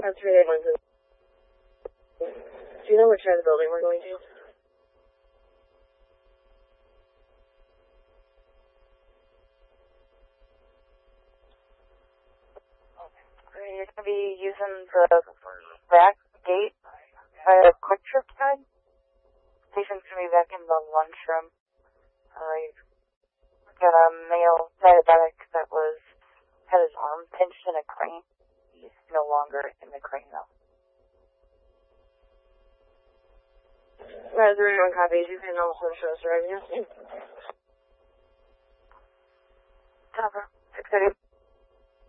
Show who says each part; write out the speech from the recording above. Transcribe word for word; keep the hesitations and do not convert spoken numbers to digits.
Speaker 1: That's three eight one. Do you know which side of the building we're going to?
Speaker 2: You're going to be using the back gate by the quick trip side. Patient's going to be back in the lunchroom. Uh, you've got a male diabetic that was had his arm pinched in a crane. He's no longer in the crane though.
Speaker 1: Right, three one copies. You can also show us the revenue.
Speaker 2: Cover. six thirty.